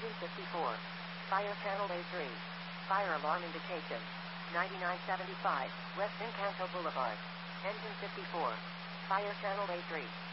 Engine 54. Fire channel A3. Fire alarm indication. 9975, West Encanto Boulevard. Engine 54. Fire channel A3.